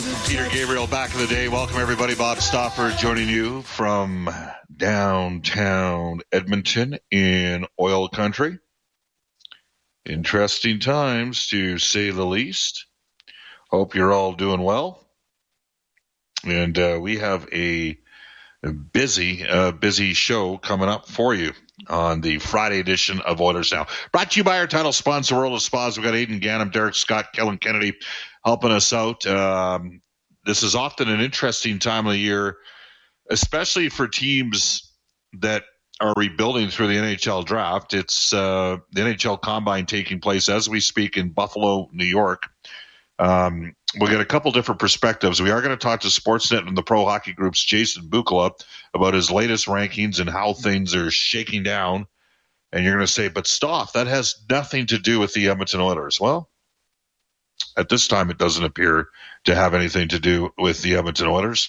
Peter Gabriel back in the day. Welcome, everybody. Bob Stauffer joining you from downtown Edmonton in oil country. Interesting times, to say the least. Hope you're all doing well. And we have a busy show coming up for you on the Friday edition of Oilers Now. Brought to you by our title sponsor, World of Spas. We've got Aidan Gannam, Derek Scott, Kellen Kennedy helping us out. This is often an interesting time of the year, especially for teams that are rebuilding through the NHL draft. It's the NHL Combine taking place as we speak in Buffalo, New York. We'll get a couple different perspectives. We are going to talk to Sportsnet and the Pro Hockey Group's Jason Bukala about his latest rankings and how things are shaking down. And you're going to say, but Stoff, that has nothing to do with the Edmonton Oilers. Well, at this time, it doesn't appear to have anything to do with the Edmonton Oilers.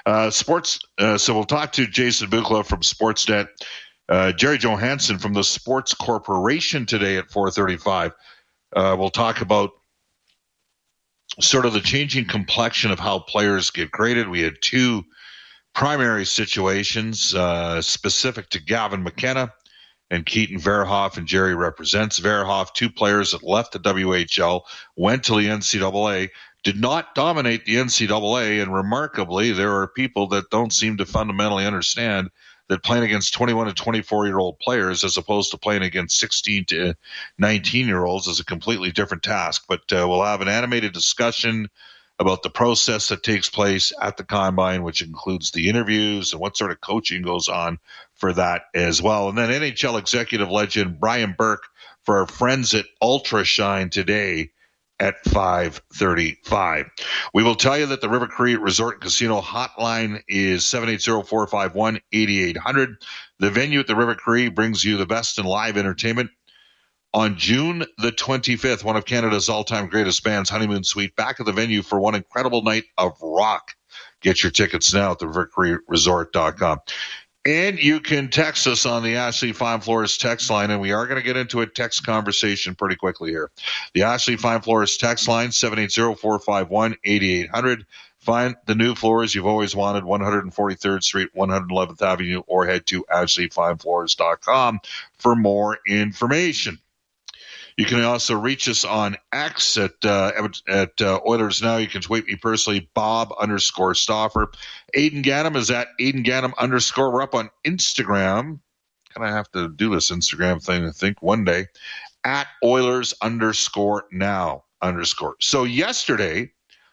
So we'll talk to Jason Bukala from Sportsnet, Jerry Johansson from the Sports Corporation today at 4:35. We'll talk about sort of the changing complexion of how players get graded. We had two primary situations specific to Gavin McKenna and Keaton Verhoff, and Jerry represents Verhoff, two players that left the WHL, went to the NCAA, did not dominate the NCAA, and remarkably, there are people that don't seem to fundamentally understand that playing against 21 to 24-year-old players as opposed to playing against 16 to 19-year-olds is a completely different task. But we'll have an animated discussion about the process that takes place at the Combine, which includes the interviews and what sort of coaching goes on for that as well. And then NHL executive legend Brian Burke for our friends at Ultrashine today at 5:35. We will tell you that the River Cree Resort and Casino hotline is 780-451-8800. The venue at the River Cree brings you the best in live entertainment. On June the 25th, one of Canada's all-time greatest bands, Honeymoon Suite, back at the venue for one incredible night of rock. Get your tickets now at therivercreeresort.com. And you can text us on the Ashley Fine Floors text line, and we are going to get into a text conversation pretty quickly here. The Ashley Fine Floors text line, 780-451-8800. Find the new floors you've always wanted, 143rd Street, 111th Avenue, or head to ashleyfinefloors.com for more information. You can also reach us on X at Oilers Now. You can tweet me personally, Bob_Stauffer. Aidan Gannam is at Aidan Gannam _. We're up on Instagram. Kind of have to do this Instagram thing, I think, one day. At Oilers _now _. So yesterday,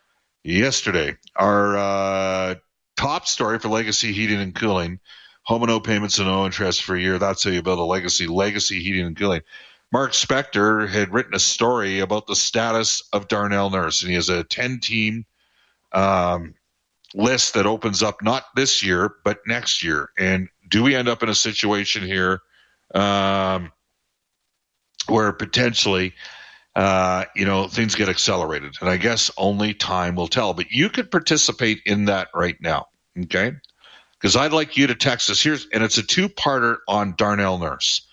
our top story for Legacy Heating and Cooling, home and no payments and no interest for a year. That's how you build a legacy heating and cooling. Mark Spector had written a story about the status of Darnell Nurse, and he has a 10-team list that opens up not this year, but next year. And do we end up in a situation here where potentially, things get accelerated? And I guess only time will tell. But you could participate in that right now, okay? Because I'd like you to text us. And it's a two-parter on Darnell Nurse.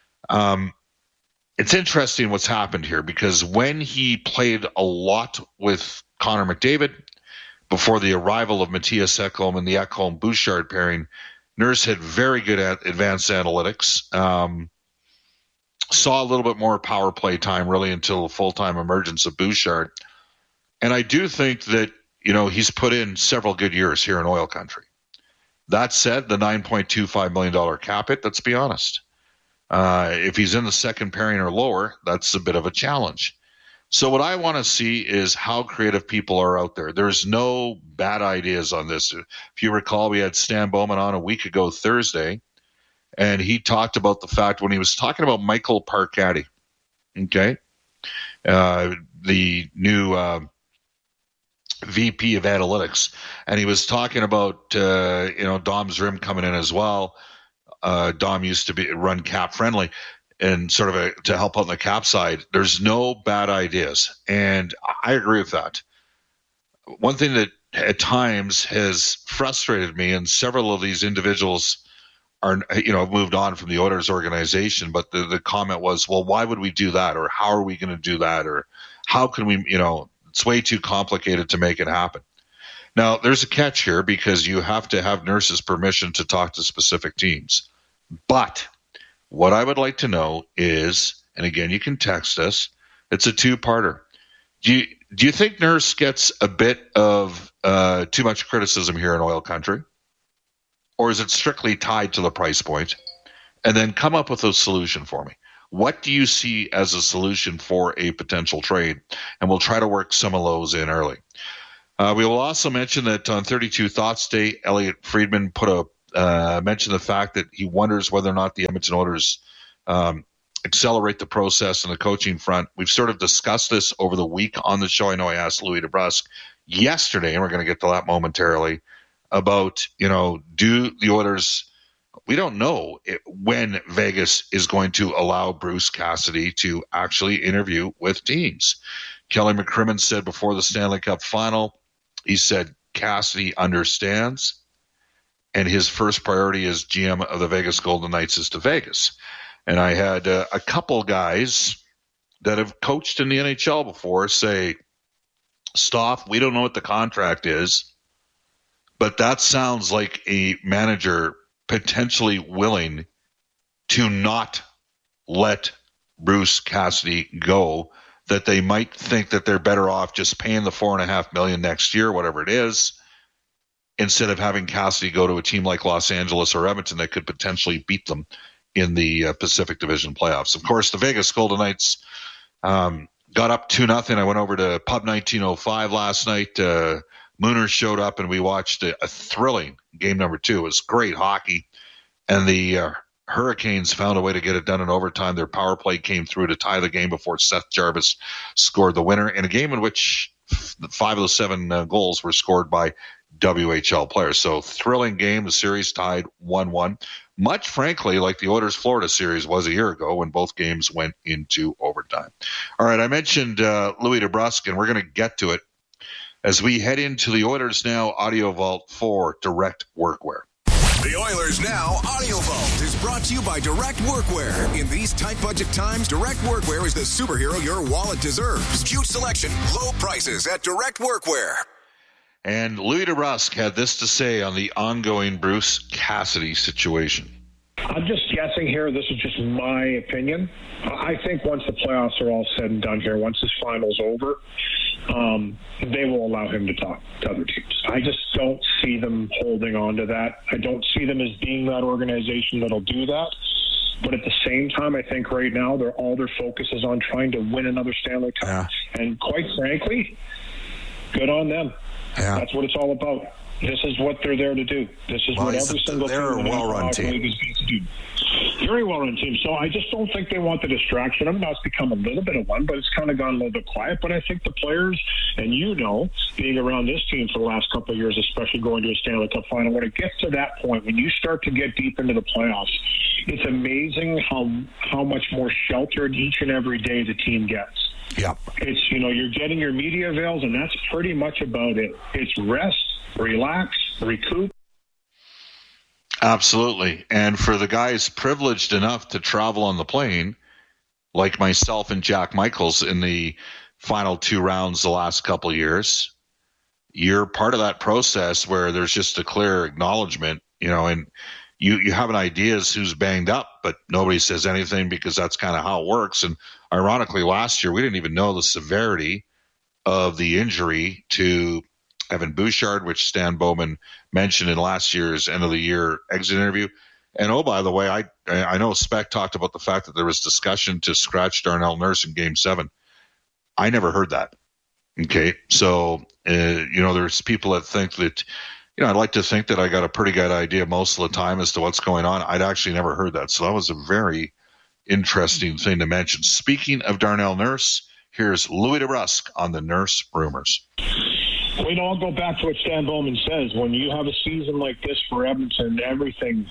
It's interesting what's happened here, because when he played a lot with Connor McDavid before the arrival of Matthias Ekholm and the Ekholm-Bouchard pairing, Nurse had very good at advanced analytics, saw a little bit more power play time really until the full-time emergence of Bouchard. And I do think that, he's put in several good years here in oil country. That said, the $9.25 million cap hit, let's be honest. If he's in the second pairing or lower, that's a bit of a challenge. So what I want to see is how creative people are out there. There's no bad ideas on this. If you recall, we had Stan Bowman on a week ago Thursday, and he talked about the fact when he was talking about Michael Parkatti, okay, the new VP of Analytics, and he was talking about Dom Zrim coming in as well. Dom used to run Cap Friendly and sort of to help out on the cap side. There's no bad ideas, and I agree with that. One thing that at times has frustrated me, and several of these individuals are moved on from the Oilers organization, but the comment was, well, why would we do that, or how are we going to do that, or how can we? It's way too complicated to make it happen. Now, there's a catch here because you have to have Nurse's permission to talk to specific teams. But what I would like to know is, and again, you can text us, it's a two-parter. Do you think Nurse gets a bit of too much criticism here in oil country? Or is it strictly tied to the price point? And then come up with a solution for me. What do you see as a solution for a potential trade? And we'll try to work some of those in early. We will also mention that on 32 Thoughts Day, Elliot Friedman mentioned the fact that he wonders whether or not the Edmonton Oilers accelerate the process on the coaching front. We've sort of discussed this over the week on the show. I know I asked Louis DeBrusk yesterday, and we're going to get to that momentarily, about, do the Oilers, we don't know when Vegas is going to allow Bruce Cassidy to actually interview with teams. Kelly McCrimmon said before the Stanley Cup final, he said Cassidy understands, and his first priority as GM of the Vegas Golden Knights is to Vegas. And I had a couple guys that have coached in the NHL before say, Stoff, we don't know what the contract is, but that sounds like a manager potentially willing to not let Bruce Cassidy go, that they might think that they're better off just paying the $4.5 million next year, whatever it is, instead of having Cassidy go to a team like Los Angeles or Edmonton that could potentially beat them in the Pacific Division playoffs. Of course, the Vegas Golden Knights got up 2-0. I went over to Pub 1905 last night. Mooner showed up, and we watched a thrilling game number 2. It was great hockey, and the Hurricanes found a way to get it done in overtime. Their power play came through to tie the game before Seth Jarvis scored the winner in a game in which 5 of the 7 goals were scored by WHL players. So thrilling game. The series tied 1-1. Much frankly like the Oilers-Florida series was a year ago when both games went into overtime. All right, I mentioned Louis DeBrusk, and we're going to get to it as we head into the Oilers Now Audio Vault for Direct Workwear. The Oilers Now Audio Vault is brought to you by Direct Workwear. In these tight budget times, Direct Workwear is the superhero your wallet deserves. Huge selection, low prices at Direct Workwear. And Louis DeBrusk had this to say on the ongoing Bruce Cassidy situation. I'm just guessing here. This is just my opinion. I think once the playoffs are all said and done here, once this final's over, they will allow him to talk to other teams. I just don't see them holding on to that. I don't see them as being that organization that'll do that. But at the same time, I think right now all their focus is on trying to win another Stanley Cup. Yeah. And quite frankly, good on them. Yeah. That's what it's all about. This is what they're there to do. This is what every single they're team a well-run team. Is going to do. Very well-run team. So I just don't think they want the distraction. I mean, now it's become a little bit of one, but it's kind of gone a little bit quiet. But I think the players, and being around this team for the last couple of years, especially going to a Stanley Cup final, when it gets to that point, when you start to get deep into the playoffs, it's amazing how much more sheltered each and every day the team gets. Yep. It's, you're getting your media avails, and that's pretty much about it. It's rest, relax, recoup. Absolutely. And for the guys privileged enough to travel on the plane, like myself and Jack Michaels in the final 2 rounds the last couple of years, you're part of that process where there's just a clear acknowledgement, and you have an idea as who's banged up, but nobody says anything because that's kind of how it works. And ironically, last year, we didn't even know the severity of the injury to Evan Bouchard, which Stan Bowman mentioned in last year's end-of-the-year exit interview. And, oh, by the way, I know Speck talked about the fact that there was discussion to scratch Darnell Nurse in Game 7. I never heard that. Okay, so, there's people that think that, I'd like to think that I got a pretty good idea most of the time as to what's going on. I'd actually never heard that. So that was a very interesting thing to mention. Speaking of Darnell Nurse, here's Louis DeBrusk on the Nurse rumors. Well, I'll go back to what Stan Bowman says. When you have a season like this for Edmonton, everything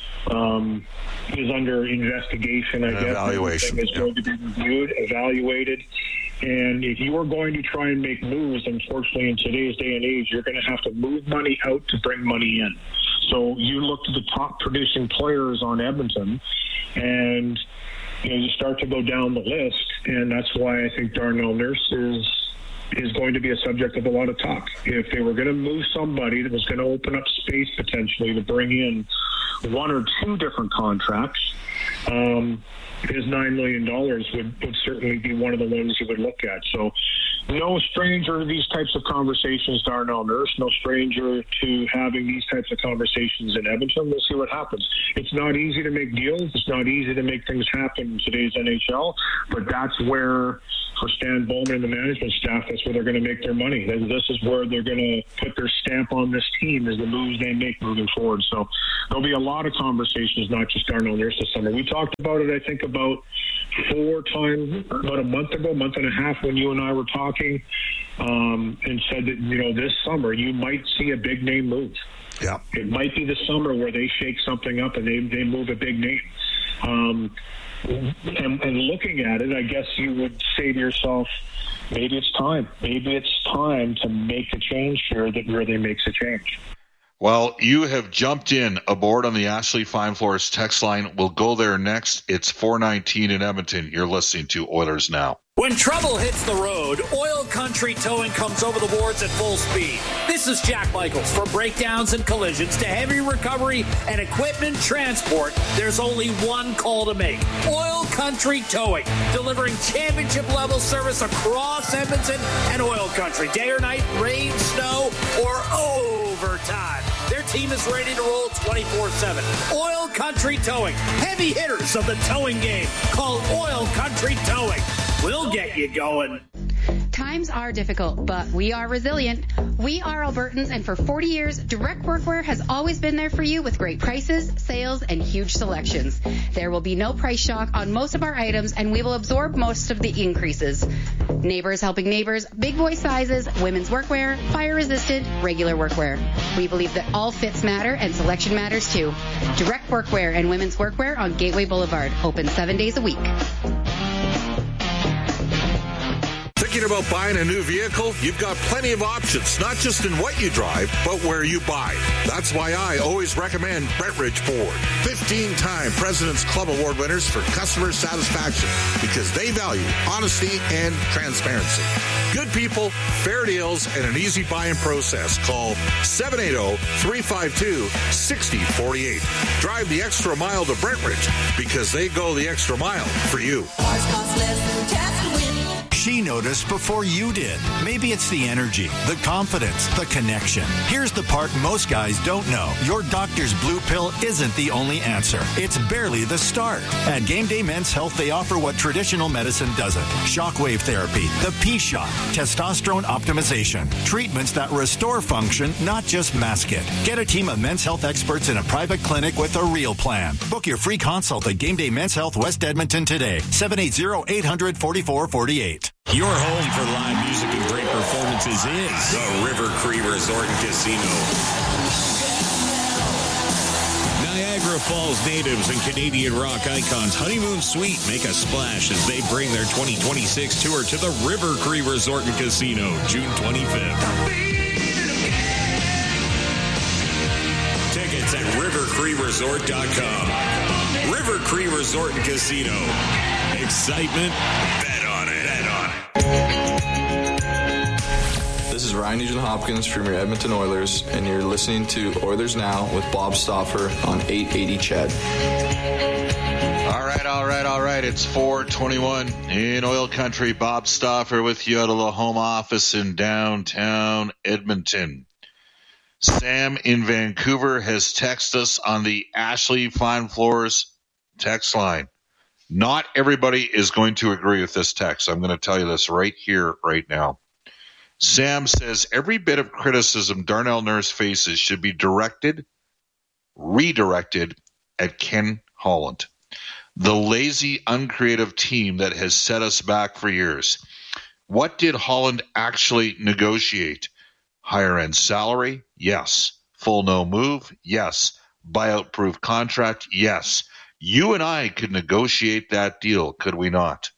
is under investigation. I guess evaluation. Everything is going to be reviewed, evaluated. And if you are going to try and make moves, unfortunately, in today's day and age, you're going to have to move money out to bring money in. So you look to the top producing players on Edmonton, and you start to go down the list. And that's why I think Darnell Nurse is is going to be a subject of a lot of talk. If they were going to move somebody that was going to open up space potentially to bring in one or two different contracts, his $9 million would certainly be one of the ones you would look at. So no stranger to these types of conversations, Darnell Nurse, no stranger to having these types of conversations in Edmonton. We'll see what happens. It's not easy to make deals. It's not easy to make things happen in today's NHL, but that's where, for Stan Bowman and the management staff, that's where they're going to make their money. This is where they're going to put their stamp on this team, is the moves they make moving forward. So there'll be a lot of conversations, not just Darnell Nurse this summer. We talked about it, I think, about a month and a half when you and I were talking, and said that, this summer you might see a big name move. Yeah. It might be the summer where they shake something up and they move a big name. And looking at it, I guess you would say to yourself, maybe it's time. Maybe it's time to make a change here that really makes a change. Well, you have jumped in aboard on the Ashley Fine Floors text line. We'll go there next. It's 419 in Edmonton. You're listening to Oilers Now. When trouble hits the road, Oil Country Towing comes over the boards at full speed. This is Jack Michaels. From breakdowns and collisions to heavy recovery and equipment transport, there's only one call to make. Oil Country Towing, delivering championship-level service across Edmonton and Oil Country. Day or night, rain, snow, or overtime. Their team is ready to roll 24/7. Oil Country Towing, heavy hitters of the towing game. Call Oil Country Towing. We'll get you going. Times are difficult, but we are resilient. We are Albertans, and for 40 years, Direct Workwear has always been there for you with great prices, sales, and huge selections. There will be no price shock on most of our items, and we will absorb most of the increases. Neighbors helping neighbors, big boy sizes, women's workwear, fire-resistant, regular workwear. We believe that all fits matter and selection matters too. Direct Workwear and Women's Workwear on Gateway Boulevard, open 7 days a week. Thinking about buying a new vehicle? You've got plenty of options, not just in what you drive, but where you buy. That's why I always recommend Brentridge Ford. 15-time President's Club Award winners for customer satisfaction, because they value honesty and transparency. Good people, fair deals, and an easy buying process. Call 780-352-6048. Drive the extra mile to Brentridge, because they go the extra mile for you. She noticed before you did. Maybe it's the energy, the confidence, the connection. Here's the part most guys don't know. Your doctor's blue pill isn't the only answer. It's barely the start. At Game Day Men's Health, they offer what traditional medicine doesn't. Shockwave therapy, the P-Shot, testosterone optimization, treatments that restore function, not just mask it. Get a team of men's health experts in a private clinic with a real plan. Book your free consult at Game Day Men's Health West Edmonton today. 780-800-4448. Your home for live music and great performances is the River Cree Resort and Casino. Niagara Falls natives and Canadian rock icons Honeymoon Suite make a splash as they bring their 2026 tour to the River Cree Resort and Casino, June 25th. Tickets at rivercreeresort.com. River Cree Resort and Casino. Excitement, bet on it. This is Ryan Nugent-Hopkins from your Edmonton Oilers, and you're listening to Oilers Now with Bob Stauffer on 880 CHED. All right. It's 421 in Oil Country. Bob Stauffer with you out of the home office in downtown Edmonton. Sam in Vancouver has texted us on the Ashley Fine Floors text line. Not everybody is going to agree with this text. I'm going to tell you this right here, right now. Sam says every bit of criticism Darnell Nurse faces should be redirected at Ken Holland, the lazy, uncreative team that has set us back for years. What did Holland actually negotiate? Higher end salary? Yes. Full no move? Yes. Buyout proof contract? Yes. You and I could negotiate that deal, could we not?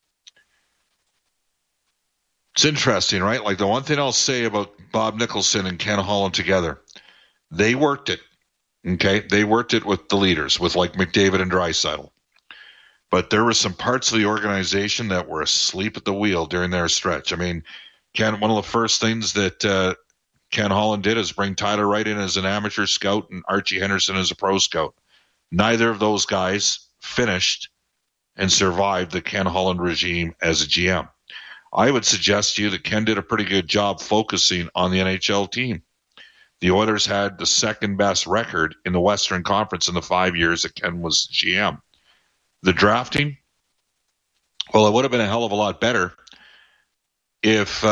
It's interesting, right? Like the one thing I'll say about Bob Nicholson and Ken Holland together, they worked it. Okay? They worked it with the leaders, with like McDavid and Draisaitl. But there were some parts of the organization that were asleep at the wheel during their stretch. I mean, Ken, one of the first things that Ken Holland did is bring Tyler Wright in as an amateur scout and Archie Henderson as a pro scout. Neither of those guys finished and survived the Ken Holland regime as a GM. I would suggest to you that Ken did a pretty good job focusing on the NHL team. The Oilers had the second best record in the Western Conference in the 5 years that Ken was GM. The drafting, well, it would have been a hell of a lot better if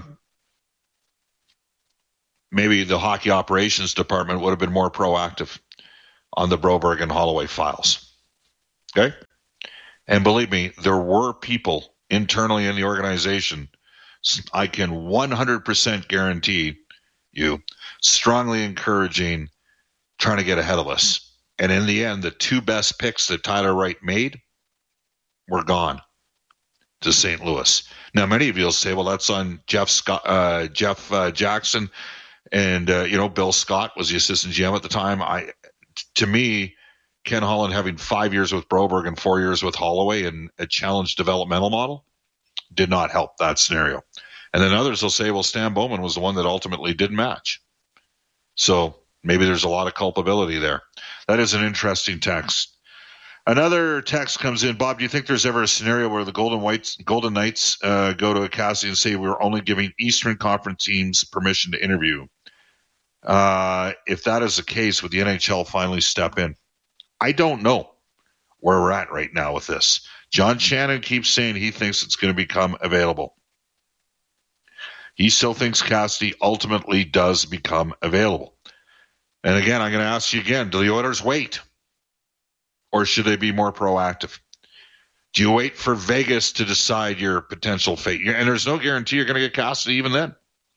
maybe the hockey operations department would have been more proactive on the Broberg and Holloway files. Okay? And believe me, there were people internally in the organization, I can 100% guarantee you, strongly encouraging trying to get ahead of us. And in the end, the two best picks that Tyler Wright made were gone to St. Louis. Now, many of you will say, well, that's on Jeff Jackson and, Bill Scott was the assistant GM at the time. To me, Ken Holland having 5 years with Broberg and 4 years with Holloway and a challenged developmental model did not help that scenario. And then others will say, well, Stan Bowman was the one that ultimately didn't match. So maybe there's a lot of culpability there. That is an interesting text. Another text comes in. Bob, do you think there's ever a scenario where the Golden Knights go to Cassidy and say we're only giving Eastern Conference teams permission to interview? If that is the case, would the NHL finally step in? I don't know where we're at right now with this. John Shannon keeps saying he thinks it's going to become available. He still thinks Cassidy ultimately does become available. And again, I'm going to ask you again, do the Oilers wait? Or should they be more proactive? Do you wait for Vegas to decide your potential fate? And there's no guarantee you're going to get Cassidy even then.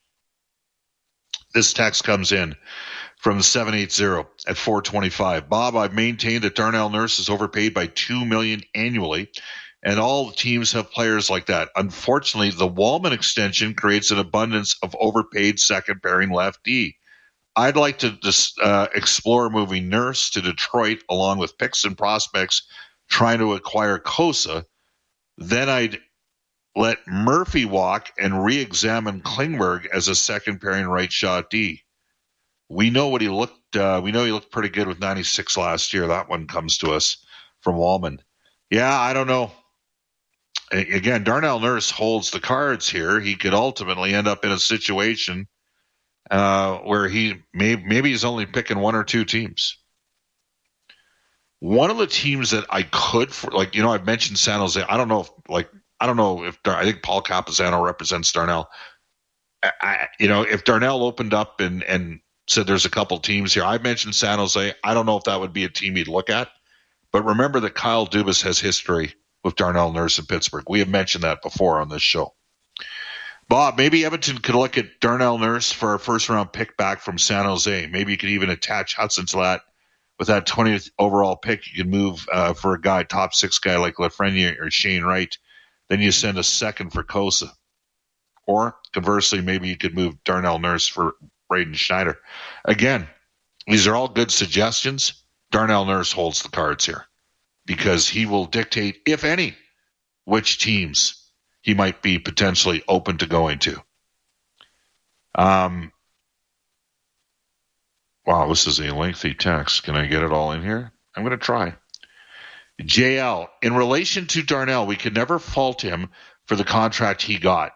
This text comes in from the 780 at 425. Bob, I've maintained that Darnell Nurse is overpaid by $2 million annually, and all the teams have players like that. Unfortunately, the Wallman extension creates an abundance of overpaid second-pairing lefty. I'd like to explore moving Nurse to Detroit along with picks and prospects trying to acquire Kosa. Then I'd let Murphy walk and re-examine Klingberg as a second-pairing right shot D. We know what he looked. We know he looked pretty good with 96 last year. That one comes to us from Wallman. Yeah, I don't know. Again, Darnell Nurse holds the cards here. He could ultimately end up in a situation where he maybe he's only picking one or two teams. One of the teams that I could, I've mentioned San Jose. I don't know if I think Paul Capizano represents Darnell. If Darnell opened up and said there's a couple teams here, I mentioned San Jose. I don't know if that would be a team he'd look at. But remember that Kyle Dubas has history with Darnell Nurse in Pittsburgh. We have mentioned that before on this show. Bob, maybe Edmonton could look at Darnell Nurse for a first-round pick back from San Jose. Maybe you could even attach Hudson to that. With that 20th overall pick, you can move for a guy, top six guy like Lafreniere or Shane Wright. Then you send a second for Kosa. Or, conversely, maybe you could move Darnell Nurse for Braden Schneider. Again, these are all good suggestions. Darnell Nurse holds the cards here because he will dictate, if any, which teams he might be potentially open to going to. Wow, this is a lengthy text. Can I get it all in here? I'm going to try. JL, in relation to Darnell, we could never fault him for the contract he got.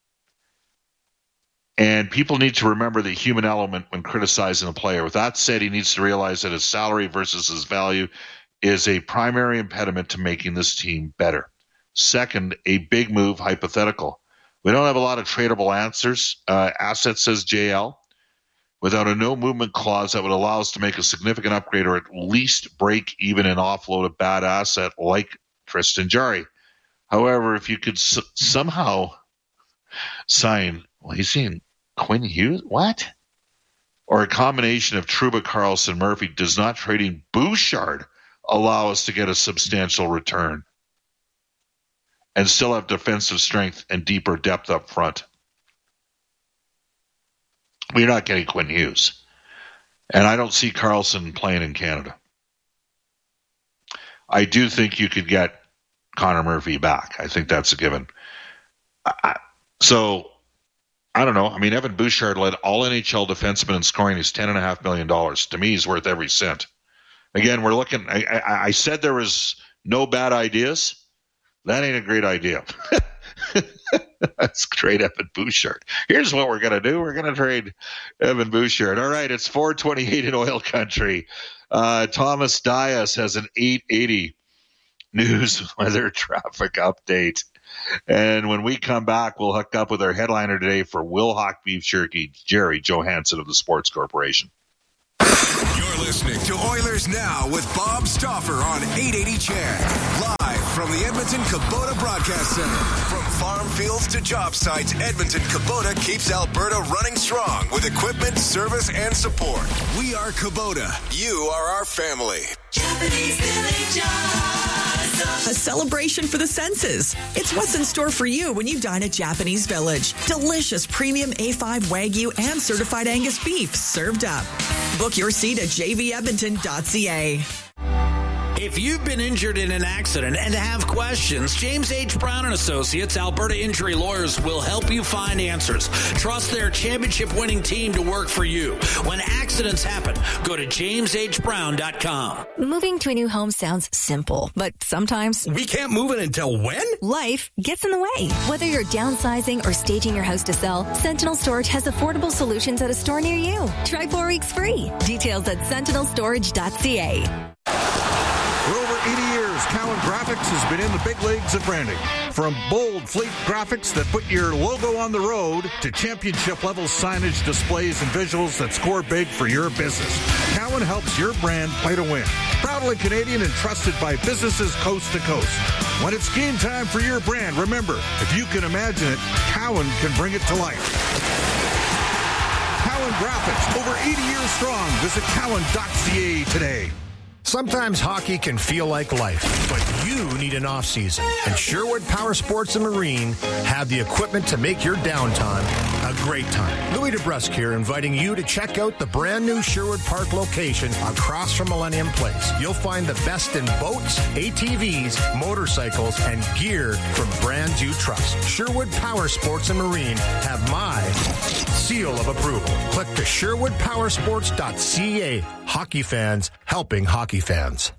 And people need to remember the human element when criticizing a player. With that said, he needs to realize that his salary versus his value is a primary impediment to making this team better. Second, a big move hypothetical. We don't have a lot of tradable assets, says JL. Without a no-movement clause that would allow us to make a significant upgrade or at least break even and offload a bad asset like Tristan Jarry. However, if you could somehow sign, he's saying Quinn Hughes? What? Or a combination of Trouba, Carlson, Murphy, does not trading Bouchard allow us to get a substantial return and still have defensive strength and deeper depth up front? We're not getting Quinn Hughes. And I don't see Carlson playing in Canada. I do think you could get Connor Murphy back. I think that's a given. So I don't know. I mean, Evan Bouchard led all NHL defensemen in scoring. He's $10.5 million. To me, he's worth every cent. Again, we're looking. I said there was no bad ideas. That ain't a great idea. Let's trade Evan Bouchard. Here's what we're going to do. We're going to trade Evan Bouchard. All right, it's 4:28 in oil country. Thomas Dias has an 8:80 news weather traffic update. And when we come back, we'll hook up with our headliner today for Wilhauk Beef Jerky, Jerry Johansson of the Sports Corporation. You're listening to Oilers Now with Bob Stauffer on 880 CHED. Live from the Edmonton Kubota Broadcast Center. From farm fields to job sites, Edmonton Kubota keeps Alberta running strong with equipment, service, and support. We are Kubota. You are our family. Japanese Village Awesome. A celebration for the senses. It's what's in store for you when you dine at Japanese Village. Delicious premium A5 Wagyu and certified Angus beef served up. Book your seat at jvedmonton.ca. If you've been injured in an accident and have questions, James H. Brown & Associates, Alberta Injury Lawyers, will help you find answers. Trust their championship-winning team to work for you. When accidents happen, go to jameshbrown.com. Moving to a new home sounds simple, but sometimes we can't move it until when? Life gets in the way. Whether you're downsizing or staging your house to sell, Sentinel Storage has affordable solutions at a store near you. Try 4 weeks free. Details at sentinelstorage.ca. For over 80 years, Cowan Graphics has been in the big leagues of branding. From bold fleet graphics that put your logo on the road to championship-level signage, displays, and visuals that score big for your business, Cowan helps your brand play to win. Proudly Canadian and trusted by businesses coast to coast. When it's game time for your brand, remember, if you can imagine it, Cowan can bring it to life. Cowan Graphics, over 80 years strong. Visit cowan.ca today. Sometimes hockey can feel like life, but you need an off-season. And Sherwood Power Sports and Marine have the equipment to make your downtime a great time. Louis DeBrusque here, inviting you to check out the brand new Sherwood Park location across from Millennium Place. You'll find the best in boats, ATVs, motorcycles, and gear from brands you trust. Sherwood Power Sports and Marine have my seal of approval. Click to SherwoodPowersports.ca. Hockey fans helping hockey fans.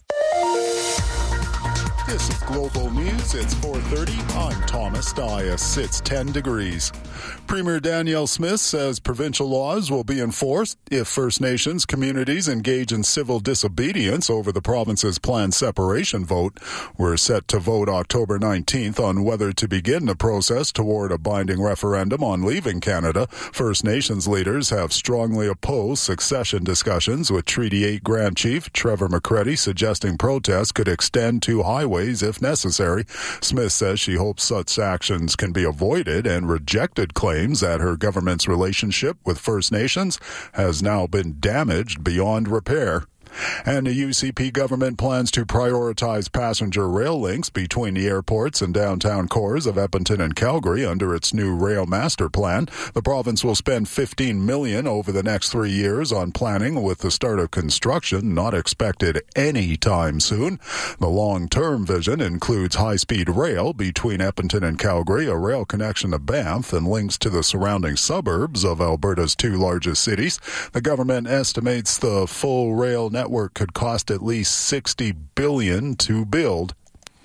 This is Global News. It's 4:30. I'm Thomas Dias. It's 10 degrees. Premier Danielle Smith says provincial laws will be enforced if First Nations communities engage in civil disobedience over the province's planned separation vote. We're set to vote October 19th on whether to begin the process toward a binding referendum on leaving Canada. First Nations leaders have strongly opposed succession discussions, with Treaty 8 Grand Chief Trevor McCready suggesting protests could extend to highways if necessary. Smith says she hopes such actions can be avoided and rejected claims that her government's relationship with First Nations has now been damaged beyond repair. And the UCP government plans to prioritize passenger rail links between the airports and downtown cores of Edmonton and Calgary under its new rail master plan. The province will spend $15 million over the next 3 years on planning, with the start of construction not expected anytime soon. The long-term vision includes high-speed rail between Edmonton and Calgary, a rail connection to Banff, and links to the surrounding suburbs of Alberta's 2 largest cities. The government estimates the full rail network could cost at least $60 billion to build.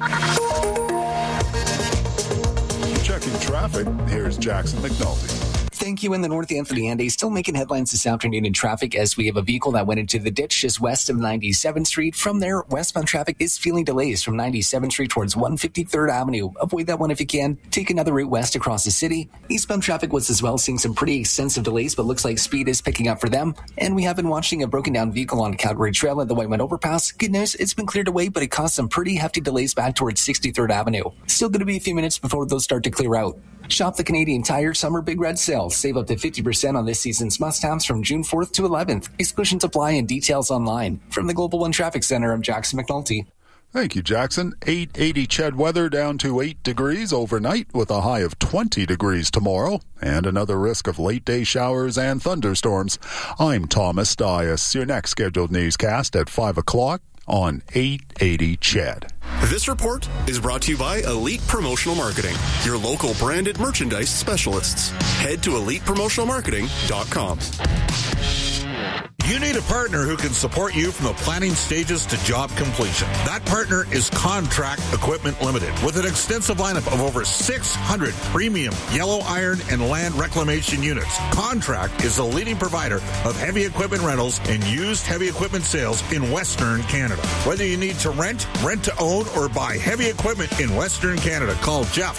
Checking traffic, here's Jackson McNulty. Thank you. In the North Anthony Andes, still making headlines this afternoon in traffic as we have a vehicle that went into the ditch just west of 97th Street. From there, westbound traffic is feeling delays from 97th Street towards 153rd Avenue. Avoid that one if you can. Take another route west across the city. Eastbound traffic was as well seeing some pretty extensive delays, but looks like speed is picking up for them. And we have been watching a broken down vehicle on Calgary Trail at the Whiteman Overpass. Good news, it's been cleared away, but it caused some pretty hefty delays back towards 63rd Avenue. Still going to be a few minutes before those start to clear out. Shop the Canadian Tire Summer Big Red Sale. Save up to 50% on this season's must-haves from June 4th to 11th. Exclusions apply and details online. From the Global One Traffic Center, I'm Jackson McNulty. Thank you, Jackson. 880 CHED weather down to 8 degrees overnight with a high of 20 degrees tomorrow and another risk of late-day showers and thunderstorms. I'm Thomas Dias. Your next scheduled newscast at 5 o'clock on 880 CHED. This report is brought to you by Elite Promotional Marketing, your local branded merchandise specialists. Head to elitepromotionalmarketing.com. You need a partner who can support you from the planning stages to job completion. That partner is Contract Equipment Limited, with an extensive lineup of over 600 premium yellow iron and land reclamation units. Contract is the leading provider of heavy equipment rentals and used heavy equipment sales in Western Canada. Whether you need to rent to own, or buy heavy equipment in Western Canada, call Jeff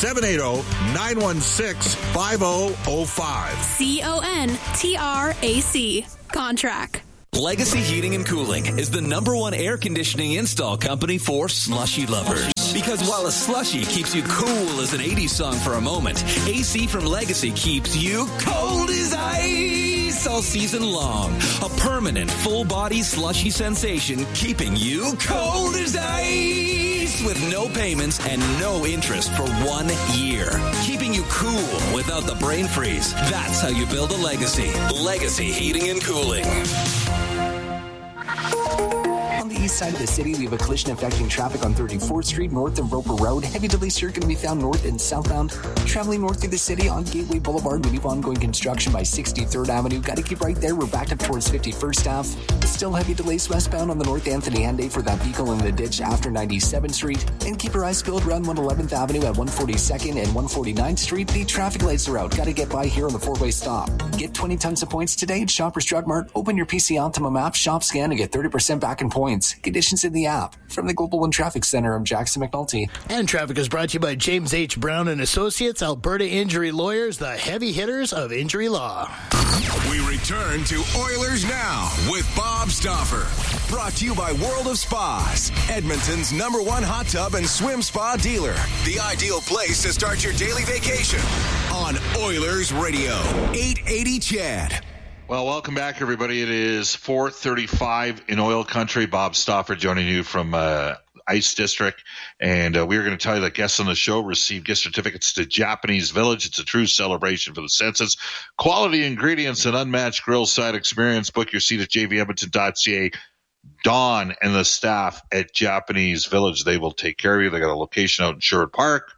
780-916-5005. CONTRAC. Contract. Legacy Heating and Cooling is the #1 air conditioning install company for slushy lovers. Because while a slushie keeps you cool as an 80s song for a moment, AC from Legacy keeps you cold as ice all season long. A permanent full-body slushy sensation keeping you cold as ice with no payments and no interest for 1 year. Keeping you cool without the brain freeze. That's how you build a legacy. Legacy Heating and Cooling. On the east side of the city, we have a collision affecting traffic on 34th Street north of Roper Road. Heavy delays here can be found north and southbound. Traveling north through the city on Gateway Boulevard, we have ongoing construction by 63rd Avenue. Got to keep right there. We're backed up towards 51st Ave. Still heavy delays westbound on the North Anthony Henday for that vehicle in the ditch after 97th Street. And keep your eyes peeled around 111th Avenue at 142nd and 149th Street. The traffic lights are out. Got to get by here on the four-way stop. Get 20 tons of points today at Shoppers Drug Mart. Open your PC Optimum app, shop, scan, and get 30% back in points. Conditions in the app. From the Global One Traffic Center, I'm Jackson McNulty. And traffic is brought to you by James H. Brown and Associates, Alberta Injury Lawyers, the heavy hitters of injury law. We return to Oilers Now with Bob Stauffer. Brought to you by World of Spas, Edmonton's #1 hot tub and swim spa dealer. The ideal place to start your daily vacation on Oilers Radio, 880 CHED. Well, welcome back, everybody. It is 4:35 in oil country. Bob Stauffer joining you from Ice District. And we're going to tell you that guests on the show receive gift certificates to Japanese Village. It's a true celebration for the senses. Quality ingredients and unmatched grill side experience. Book your seat at jvedmonton.ca. Dawn and the staff at Japanese Village, they will take care of you. They got a location out in Sherwood Park,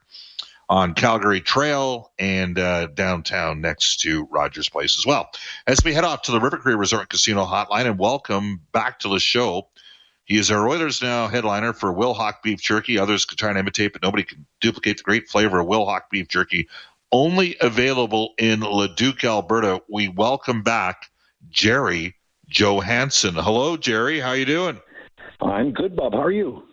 on Calgary Trail, and downtown next to Rogers Place as well. As we head off to the River Cree Resort Casino Hotline, and welcome back to the show. He is our Oilers Now headliner for Wilhauk Beef Jerky. Others could try and imitate, but nobody can duplicate the great flavor of Wilhauk Beef Jerky. Only available in Leduc, Alberta. We welcome back Jerry Johansson. Hello, Jerry. How you doing? I'm good, Bob. How are you?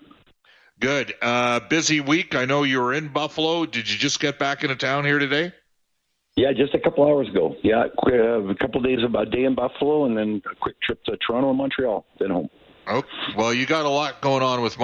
Good. Busy week. I know you were in Buffalo. Did you just get back into town here today? Yeah, just a couple hours ago. Yeah, a couple of days, about a day in Buffalo, and then a quick trip to Toronto and Montreal, then home. Oh, well, you got a lot going on with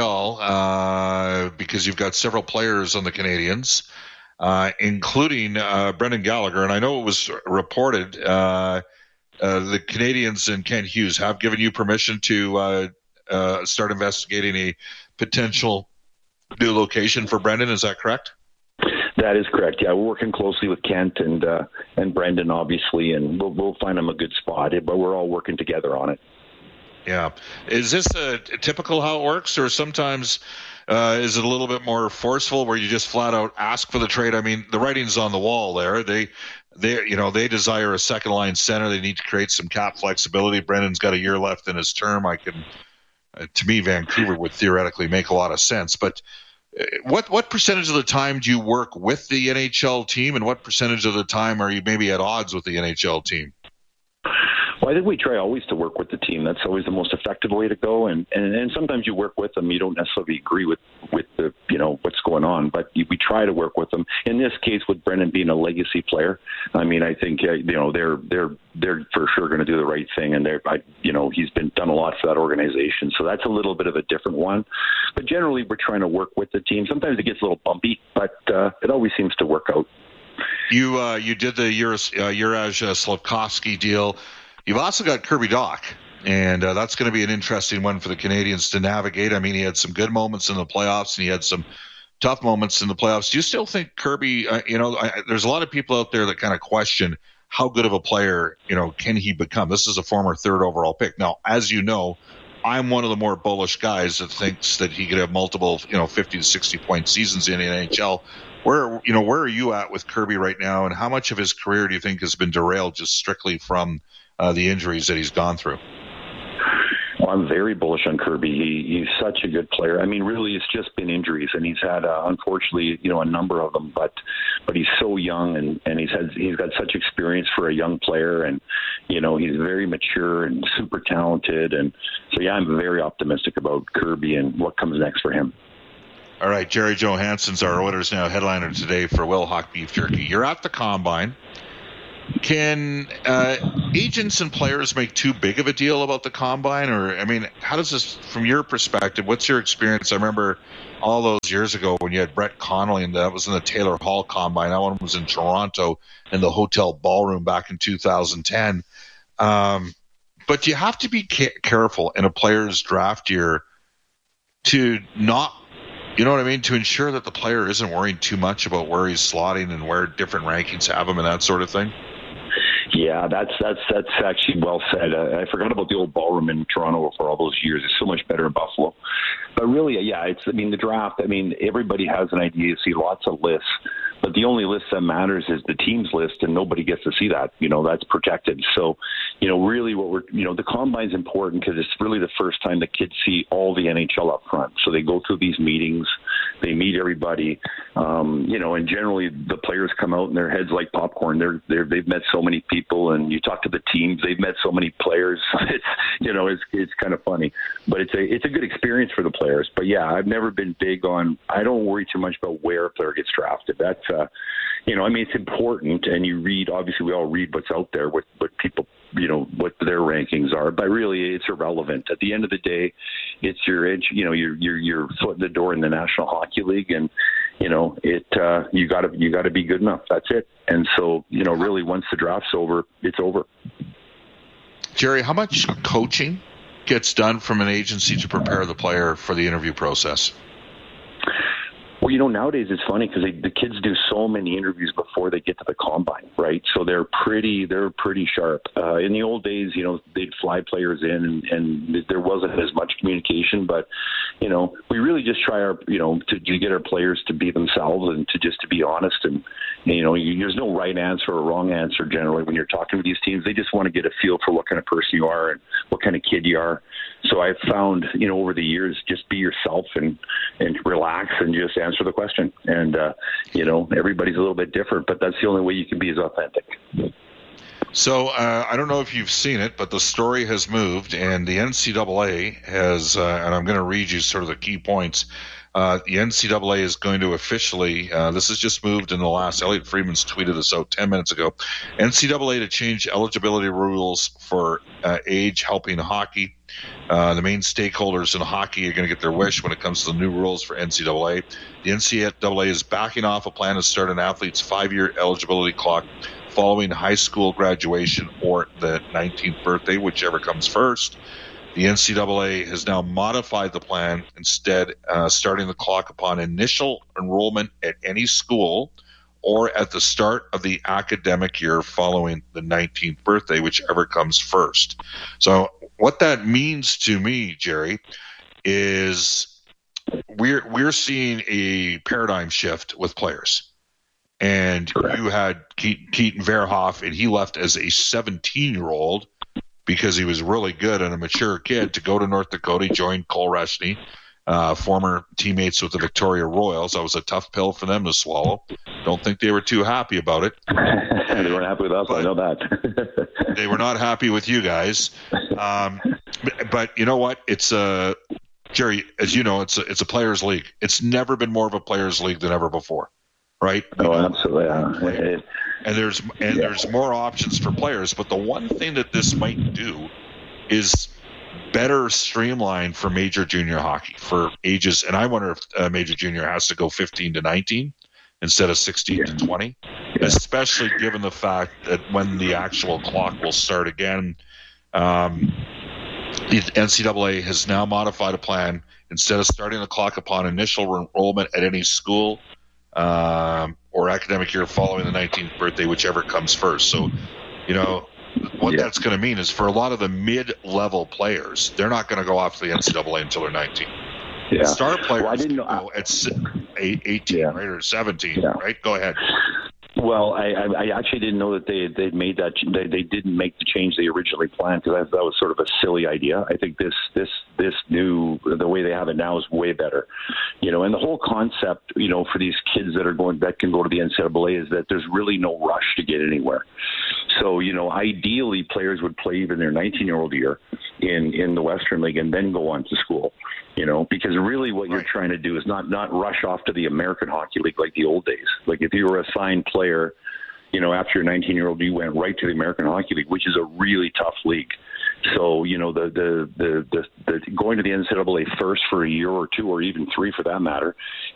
Montreal because you've got several players on the Canadiens, including Brendan Gallagher. And I know it was reported the Canadiens and Kent Hughes have given you permission to start investigating a potential new location for Brendan. Is that correct? That is correct. Yeah, we're working closely with Kent and Brendan, obviously, and we'll find him a good spot. But we're all working together on it. Yeah. Is this typical how it works, or sometimes is it a little bit more forceful where you just flat out ask for the trade? I mean, the writing's on the wall there. They desire a second line center. They need to create some cap flexibility. Brendan's got a year left in his term. To me, Vancouver would theoretically make a lot of sense. But what percentage of the time do you work with the NHL team, and what percentage of the time are you maybe at odds with the NHL team? Well, I think we try always to work with the team. That's always the most effective way to go. And sometimes you work with them. You don't necessarily agree with the what's going on, but we try to work with them. In this case, with Brendan being a legacy player, I mean, I think they're for sure going to do the right thing, and he's done a lot for that organization. So that's a little bit of a different one. But generally, we're trying to work with the team. Sometimes it gets a little bumpy, but it always seems to work out. You did the Juraj Slafkovsky deal. You've also got Kirby Dach, and that's going to be an interesting one for the Canadiens to navigate. I mean, he had some good moments in the playoffs, and he had some tough moments in the playoffs. Do you still think Kirby, there's a lot of people out there that kind of question how good of a player, can he become? This is a former third overall pick. Now, as you know, I'm one of the more bullish guys that thinks that he could have multiple, 50 to 60 point seasons in the NHL. Where are you at with Kirby right now, and how much of his career do you think has been derailed just strictly from the injuries that he's gone through? Well, I'm very bullish on Kirby. He's such a good player. I mean, really, it's just been injuries, and he's had, unfortunately, a number of them. But he's so young, and he's got such experience for a young player, and he's very mature and super talented. And so, yeah, I'm very optimistic about Kirby and what comes next for him. All right, Jerry Johansson's our Oilers Now headliner today for Wilhauk Beef Jerky. You're at the Combine. Can agents and players make too big of a deal about the Combine? Or, how does this, from your perspective, what's your experience? I remember all those years ago when you had Brett Connolly, and that was in the Taylor Hall Combine. That one was in Toronto in the hotel ballroom back in 2010. But you have to be careful in a player's draft year to not, to ensure that the player isn't worrying too much about where he's slotting and where different rankings have him and that sort of thing. Yeah, that's actually well said. I forgot about the old ballroom in Toronto for all those years. It's so much better in Buffalo. But really, yeah, the draft, everybody has an idea. You see lots of lists. But the only list that matters is the team's list, and nobody gets to see that. That's protected. So, really the Combine's important because it's really the first time the kids see all the NHL up front. So they go through these meetings, they meet everybody, and generally the players come out and their heads like popcorn. They've met so many people, and you talk to the teams, they've met so many players. It's kind of funny, but it's a good experience for the players. But yeah, I've never been big on. I don't worry too much about where a player gets drafted. That's it's important, and you read. Obviously, we all read what's out there, what people, what their rankings are. But really, it's irrelevant. At the end of the day, it's your edge. Your foot in the door in the National Hockey League, and you got to be good enough. That's it. And so, really, once the draft's over, it's over. Jerry, how much coaching gets done from an agency to prepare the player for the interview process? Well, nowadays it's funny because the kids do so many interviews before they get to the Combine, right? So they're pretty sharp. In the old days, they'd fly players in, and there wasn't as much communication. But we really just try to get our players to be themselves and to be honest. And there's no right answer or wrong answer generally when you're talking to these teams. They just want to get a feel for what kind of person you are and what kind of kid you are. So I've found, over the years, just be yourself and relax and just answer the question. And, everybody's a little bit different, but that's the only way you can be as authentic. So I don't know if you've seen it, but the story has moved, and the NCAA has, and I'm going to read you sort of the key points. The NCAA is going to officially, this has just moved in the last, Elliot Friedman's tweeted this out 10 minutes ago, NCAA to change eligibility rules for age helping hockey. The main stakeholders in hockey are going to get their wish when it comes to the new rules for NCAA. The NCAA is backing off a plan to start an athlete's 5-year eligibility clock following high school graduation or the 19th birthday, whichever comes first. The NCAA has now modified the plan, instead starting the clock upon initial enrollment at any school or at the start of the academic year following the 19th birthday, whichever comes first. So what that means to me, Jerry, is we're seeing a paradigm shift with players. And you had Keaton Verhoff, and he left as a 17-year-old because he was really good and a mature kid to go to North Dakota, join Cole Reshney, former teammates with the Victoria Royals. That was a tough pill for them to swallow. Don't think they were too happy about it. They weren't happy with us, I know that. They were not happy with you guys. But you know what? It's Jerry, as you know, it's a players' league. It's never been more of a players' league than ever before, right? Oh, absolutely. Yeah. And there's more options for players. But the one thing that this might do is better streamline for major junior hockey for ages. And I wonder if major junior has to go 15 to 19 instead of 16 to 20, especially given the fact that when the actual clock will start again, the NCAA has now modified a plan. Instead of starting the clock upon initial enrollment at any school or academic year following the 19th birthday, whichever comes first. So, what that's going to mean is for a lot of the mid-level players, they're not going to go off to the NCAA until they're 19. Yeah. Star players well, I didn't know. At 18, right, or 17, right? Go ahead. Well, I actually didn't know that they made that. They didn't make the change they originally planned, because that was sort of a silly idea. I think this new, the way they have it now, is way better. And the whole concept, for these kids that can go to the NCAA, is that there's really no rush to get anywhere. So, ideally players would play even their 19-year-old year in the Western League and then go on to school. Because really what you're trying to do is not rush off to the American Hockey League like the old days. Like if you were a signed player, after your 19-year-old, you went right to the American Hockey League, which is a really tough league. So, the going to the NCAA first for a year or two, or even 3 for that matter,